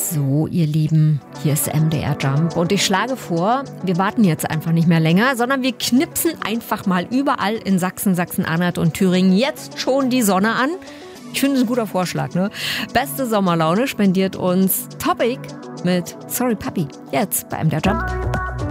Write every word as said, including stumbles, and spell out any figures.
So, ihr Lieben, hier ist M D R Jump und ich schlage vor, wir warten jetzt einfach nicht mehr länger, sondern wir knipsen einfach mal überall in Sachsen, Sachsen-Anhalt und Thüringen jetzt schon die Sonne an. Ich finde es ein guter Vorschlag, ne? Beste Sommerlaune spendiert uns Topic mit Sorry Puppy, jetzt bei M D R Jump.